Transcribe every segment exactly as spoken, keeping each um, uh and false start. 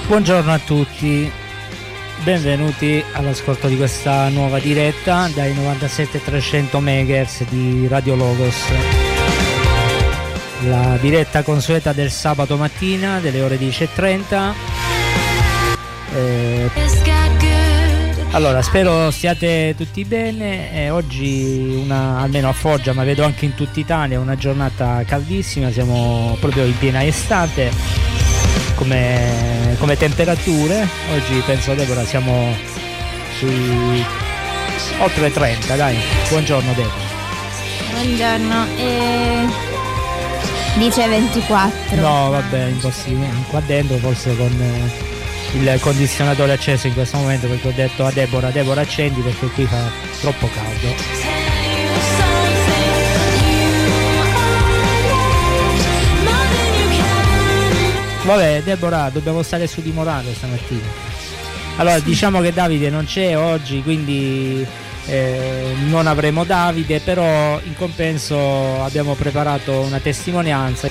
Buongiorno a tutti, benvenuti all'ascolto di questa nuova diretta dai novantasette trecento megahertz di Radio Logos. La diretta consueta del sabato mattina delle ore dieci e trenta. Eh, allora, spero stiate tutti bene. Eh, oggi, una, almeno a Foggia, ma vedo anche in tutta Italia, una giornata caldissima, siamo proprio in piena estate. Come, come temperature oggi penso, Deborah, siamo sui oltre trenta, dai. Buongiorno Deborah. Buongiorno, eh, dice ventiquattro. No, vabbè, impossibile. Qua dentro forse con eh, il condizionatore acceso in questo momento, perché ho detto a Deborah, Deborah accendi perché qui fa troppo caldo. Vabbè, Deborah, dobbiamo stare su di morale stamattina. Allora, sì. Diciamo che Davide non c'è oggi, quindi eh, non avremo Davide, però in compenso abbiamo preparato una testimonianza.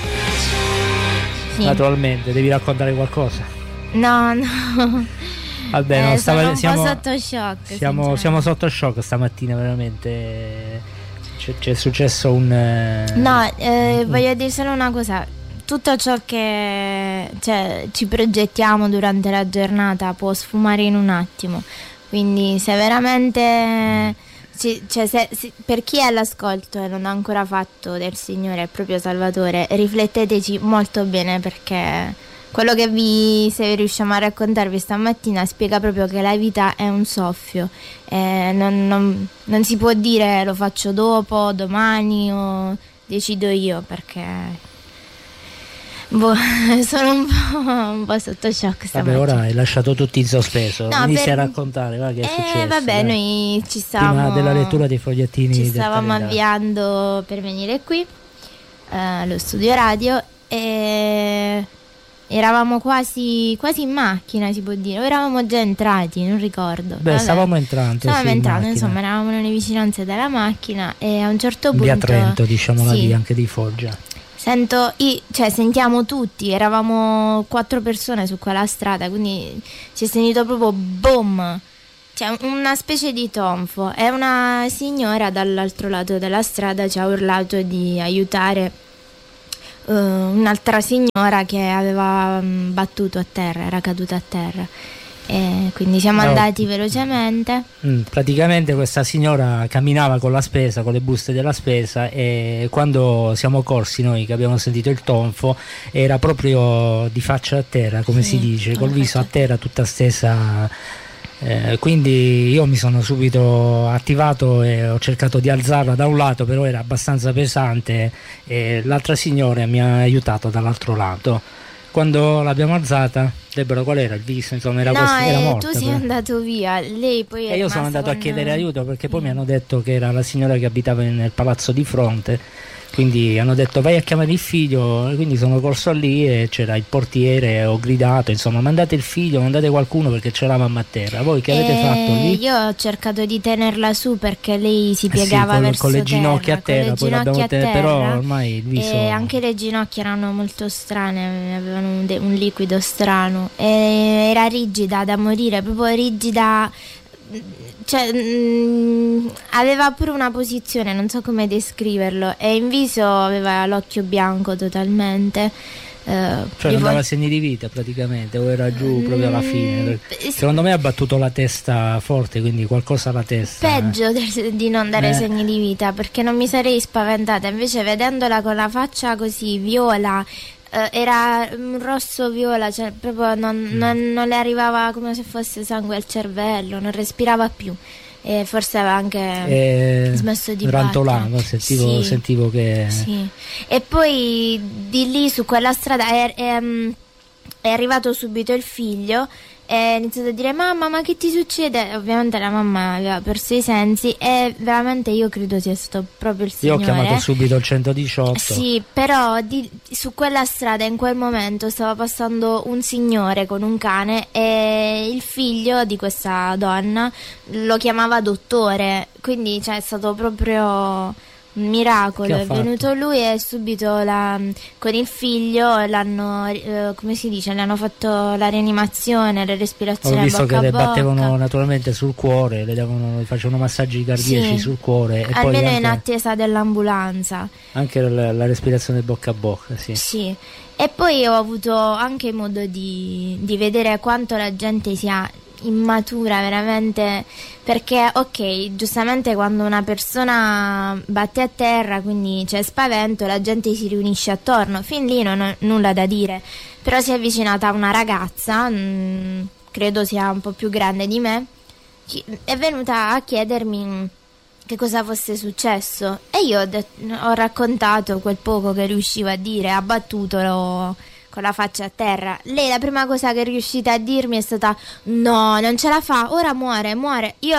Sì. Naturalmente, devi raccontare qualcosa? No, no. Vabbè, no, eh, stava, sono un siamo, po' sotto shock. Siamo, siamo sotto shock stamattina, veramente. C'è, c'è successo un... Eh, no, eh, un... voglio dire solo una cosa. Tutto ciò che cioè, ci progettiamo durante la giornata può sfumare in un attimo, quindi se veramente ci, cioè, se, se, per chi è all'ascolto e non ha ancora fatto del Signore il proprio Salvatore, rifletteteci molto bene, perché quello che vi se riusciamo a raccontarvi stamattina spiega proprio che la vita è un soffio, eh, non, non, non si può dire lo faccio dopo, domani o decido io, perché boh, sono un po', un po' sotto shock stamattina. Vabbè, ora hai lasciato tutti in sospeso. No, Inizia per... a raccontare, va, che è eh, successo. Vabbè, dai. Noi ci stavamo prima della lettura dei fogliettini ci del stavamo calendario. avviando per venire qui eh, allo studio radio e eravamo quasi quasi in macchina, si può dire, o eravamo già entrati, non ricordo. Beh, Vabbè. stavamo entrando stavamo sì, entrando in insomma, eravamo nelle vicinanze della macchina e a un certo punto via Trento, diciamo, la sì, via anche di Foggia. Sento, io, cioè sentiamo tutti, eravamo quattro persone su quella strada, quindi si è sentito proprio boom, cioè una specie di tonfo, e una signora dall'altro lato della strada ci ha urlato di aiutare uh, un'altra signora che aveva um, battuto a terra, era caduta a terra. E quindi siamo no. andati velocemente. Mm, praticamente questa signora camminava con la spesa, con le buste della spesa, e quando siamo corsi noi che abbiamo sentito il tonfo era proprio di faccia a terra, come sì, si dice, col viso a terra, tutta stesa. Eh, quindi io mi sono subito attivato e ho cercato di alzarla da un lato, però era abbastanza pesante e l'altra signora mi ha aiutato dall'altro lato. Quando l'abbiamo alzata, Deborah, qual era il viso? Insomma, era, no, questo, era eh, morta. tu sei però. andato via, lei poi è E io sono andato con... a chiedere aiuto, perché poi mm. mi hanno detto che era la signora che abitava nel palazzo di fronte, quindi hanno detto vai a chiamare il figlio, e quindi sono corso lì e c'era il portiere, ho gridato, insomma, mandate il figlio, mandate qualcuno, perché c'eravamo a terra. Voi che avete e fatto lì? Io ho cercato di tenerla su perché lei si piegava eh sì, con, verso con le ginocchia terra, a terra, poi l'abbiamo te- però ormai il viso... E anche le ginocchia erano molto strane, avevano un, de- un liquido strano, e era rigida da morire, proprio rigida, cioè mh, aveva pure una posizione, non so come descriverlo, e in viso aveva l'occhio bianco totalmente. Uh, cioè non dava segni di vita praticamente, o era giù proprio alla fine. Secondo me ha battuto la testa forte, quindi qualcosa alla testa. Peggio eh. di non dare eh. segni di vita, perché non mi sarei spaventata, invece vedendola con la faccia così viola, eh, era un rosso viola, cioè proprio non, mm. non, non le arrivava, come se fosse sangue al cervello, non respirava più. E forse aveva anche e smesso di rantolando, sentivo, sì, sentivo che sì. E poi di lì su quella strada è, è, è arrivato subito il figlio e ha iniziato a dire mamma, ma che ti succede? Ovviamente la mamma aveva perso i sensi e veramente io credo sia stato proprio il Signore. Io ho chiamato subito il centodiciotto. Sì, però di, su quella strada in quel momento stava passando un signore con un cane e il figlio di questa donna lo chiamava dottore, quindi cioè, è stato proprio un miracolo, Che ha è fatto? venuto lui e subito la- con il figlio l'hanno, eh, come si dice, le hanno fatto la rianimazione, la Ho respirazione visto bocca che a le bocca. battevano naturalmente sul cuore, le, davano, le facevano massaggi cardiaci Sì, sul cuore e poi almeno in anche, attesa dell'ambulanza. anche la, la respirazione bocca a bocca, sì. Sì, e poi ho avuto anche modo di, di vedere quanto la gente sia immatura veramente, perché ok, giustamente quando una persona batte a terra, quindi c'è spavento, la gente si riunisce attorno, fin lì non ho nulla da dire, però si è avvicinata una ragazza, mh, credo sia un po' più grande di me, chi- è venuta a chiedermi che cosa fosse successo e io ho, det- ho raccontato quel poco che riuscivo a dire, abbattuto lo- con la faccia a terra. Lei la prima cosa che è riuscita a dirmi è stata: no, non ce la fa, ora muore, muore. Io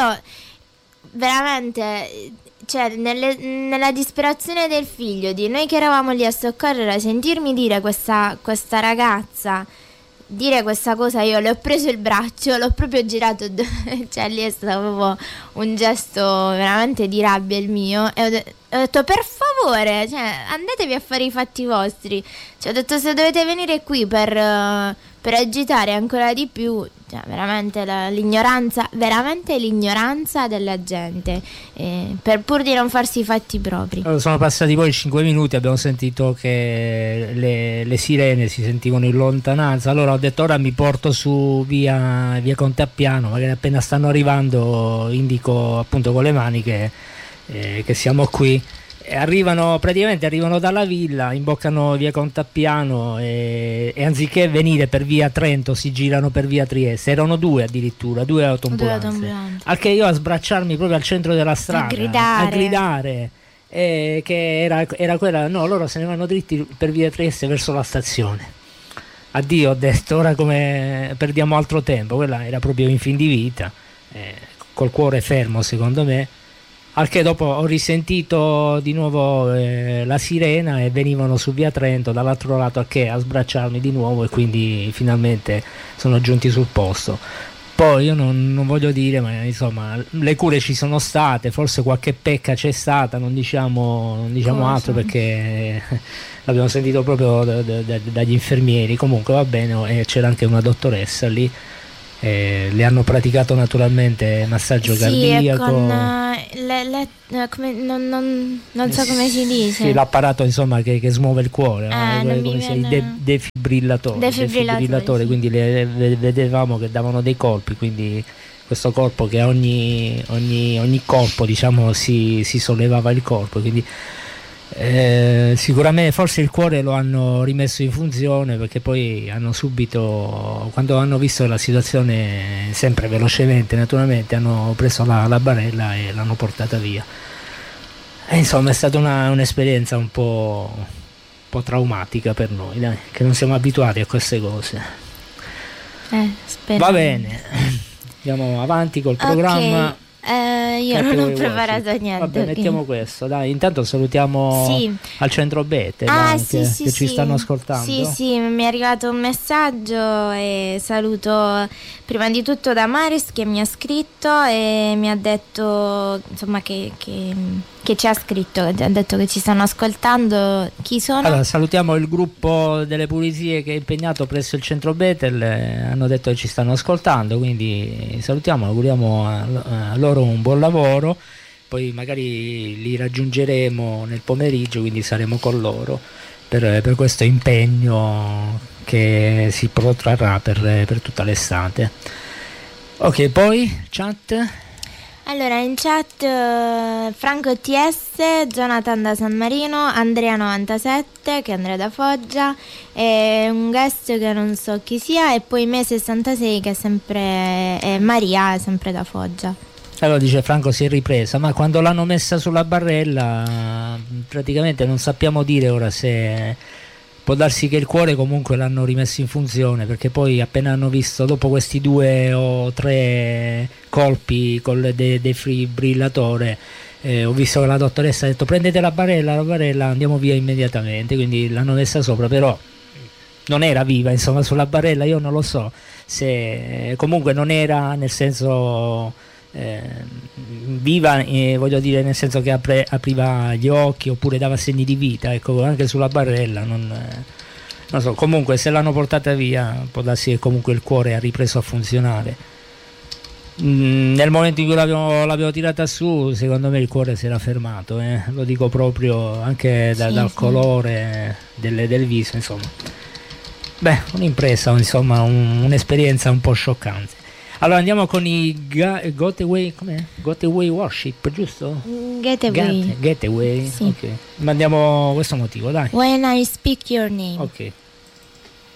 veramente, cioè nelle- nella disperazione del figlio, di noi che eravamo lì a soccorrere, sentirmi dire questa, questa ragazza dire questa cosa, io le ho preso il braccio, l'ho proprio girato, cioè lì è stato proprio un gesto veramente di rabbia il mio, e ho, de- ho detto per favore, cioè, andatevi a fare i fatti vostri, cioè, ho detto se dovete venire qui per, eh, per agitare ancora di più, cioè, veramente la- l'ignoranza, veramente l'ignoranza della gente, eh, per pur di non farsi i fatti propri. Allora, sono passati poi cinque minuti, abbiamo sentito che le, le sirene si sentivano in lontananza, allora ho detto ora mi porto su via, via Conte Appiano, magari appena stanno arrivando indico appunto con le mani che, eh, che siamo qui. E arrivano praticamente arrivano dalla villa, imboccano via Conte Appiano e, e anziché venire per via Trento si girano per via Trieste, erano due addirittura, due autoambulanze, Due autoambulanze. al che io a sbracciarmi proprio al centro della strada A gridare. a gridare, eh, che era, era quella, no, loro se ne vanno dritti per via Trieste verso la stazione. Addio, ho detto, ora come perdiamo altro tempo, quella era proprio in fin di vita, eh, col cuore fermo secondo me. Al che dopo ho risentito di nuovo eh, la sirena e venivano su via Trento dall'altro lato, al che a sbracciarmi di nuovo, e quindi finalmente sono giunti sul posto. Poi io non, non voglio dire, ma insomma le cure ci sono state, forse qualche pecca c'è stata, non diciamo, non diciamo Cosa? altro perché l'abbiamo sentito proprio da- da- da- dagli infermieri. Comunque va bene, e c'era anche una dottoressa lì. Eh, le hanno praticato naturalmente massaggio Sì, cardiaco. e con eh, le, le- eh, come, non, non- non so come si dice. Sì, l'apparato insomma che, che smuove il cuore, no? Eh, come non mi come si chiama? viene- I de- defibrillatori, Defibrillatori, sì. quindi le, le- vedevamo che davano dei colpi, quindi questo corpo che a ogni, ogni, ogni colpo diciamo si, si sollevava il corpo, quindi eh, sicuramente forse il cuore lo hanno rimesso in funzione, perché poi hanno subito, quando hanno visto la situazione, sempre velocemente naturalmente, hanno preso la, la barella e l'hanno portata via. E insomma è stata una, un'esperienza un po', un po' traumatica per noi, dai, che non siamo abituati a queste cose. Eh, spero. Va bene, andiamo avanti col programma. Ok, eh, io Che non ho vuoi, preparato Washington? niente. Vabbè, ok. mettiamo questo, dai. Intanto salutiamo Sì. al centro Betel Ah, anche, sì, sì, che ci sì. stanno ascoltando. Sì, sì, mi è arrivato un messaggio e saluto prima di tutto Damaris che mi ha scritto e mi ha detto insomma che, che, che ci ha scritto, ha detto che ci stanno ascoltando. Chi sono? Allora, salutiamo il gruppo delle pulizie che è impegnato presso il centro Betel, eh, hanno detto che ci stanno ascoltando, quindi salutiamo, auguriamo a, a loro un buon lavoro, poi magari li raggiungeremo nel pomeriggio, quindi saremo con loro per, per questo impegno che si protrarrà per, per tutta l'estate. Ok, poi chat. Allora, in chat eh, Franco T S, Jonathan da San Marino, Andrea novantasette che è Andrea da Foggia, e un guest che non so chi sia, e poi me sessantasei che è sempre è Maria, è sempre da Foggia. Allora dice Franco si è ripresa, ma quando l'hanno messa sulla barella praticamente non sappiamo dire ora se può darsi che il cuore comunque l'hanno rimesso in funzione, perché poi appena hanno visto dopo questi due o tre colpi col de- defibrillatore, eh, ho visto che la dottoressa ha detto prendete la barella, la barella, andiamo via immediatamente, quindi l'hanno messa sopra, però non era viva insomma sulla barella, io non lo so se comunque non era, nel senso eh, viva, eh, voglio dire, nel senso che apre, apriva gli occhi oppure dava segni di vita, ecco, anche sulla barella non, eh, non so, comunque se l'hanno portata via può darsi che comunque il cuore ha ripreso a funzionare. Mm, nel momento in cui l'abbiamo, l'abbiamo tirata su, secondo me il cuore si era fermato, eh? Lo dico proprio anche da, sì, dal sì. colore del, del viso, insomma. Beh, un'impresa, insomma, un, un'esperienza un po' scioccante. Allora andiamo con i ga- Gateway, com'è? Gateway Worship, giusto? Gateway. Gateway, sì. Ok. Ma andiamo questo motivo, dai. When I Speak Your Name. Ok.